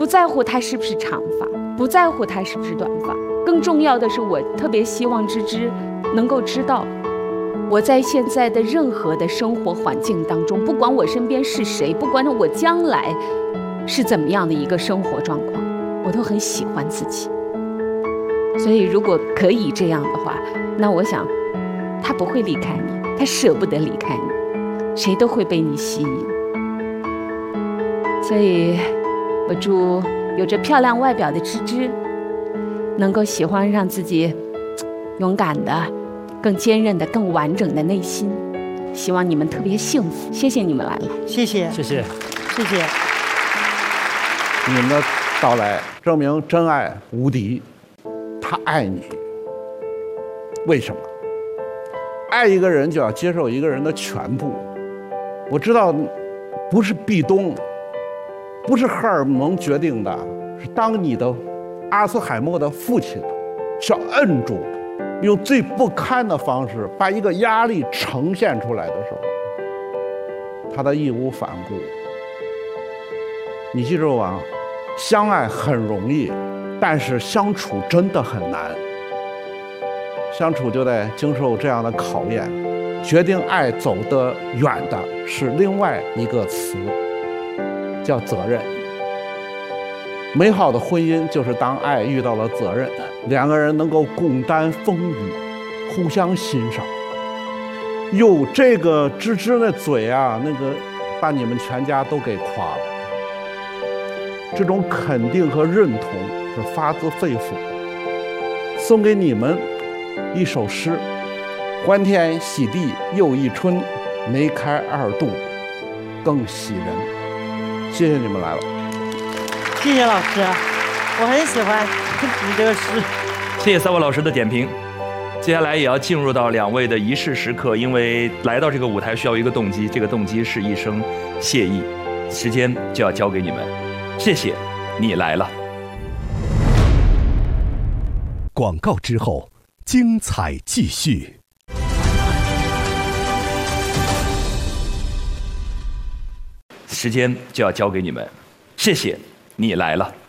在乎他是不是长发，不在乎他是不是短发，更重要的是，我特别希望芝芝能够知道，我在现在的任何的生活环境当中，不管我身边是谁，不管我将来是怎么样的一个生活状况，我都很喜欢自己。所以如果可以这样的话，那我想他不会离开你，他舍不得离开你，谁都会被你吸引。所以我祝有着漂亮外表的芝芝能够喜欢上自己勇敢的、更坚韧的、更完整的内心。希望你们特别幸福，谢谢你们来了。 谢谢， 谢谢， 谢谢。 你们的到来证明真爱无敌，他爱你。为什么？爱一个人就要接受一个人的全部。我知道，不是壁咚，不是荷尔蒙决定的，是当你的阿斯海默的父亲需要摁住，用最不堪的方式把一个压力呈现出来的时候，他的义无反顾。你记住啊，相爱很容易，但是相处真的很难。相处就得经受这样的考验。决定爱走得远的是另外一个词，叫责任。美好的婚姻就是当爱遇到了责任，两个人能够共担风雨，互相欣赏。哟，这个芝芝那嘴啊，那个把你们全家都给夸了。这种肯定和认同是发自肺腑的。送给你们一首诗：欢天喜地又一春，梅开二度更喜人。谢谢你们来了。 谢谢老师，我很喜欢你这个诗。 谢谢3位老师的点评。接下来也要进入到2位的仪式时刻，因为来到这个舞台需要一个动机，这个动机是一声谢意。时间就要交给你们，谢谢你来了。 广告之后，精彩继续。 时间就要交给你们，谢谢你来了。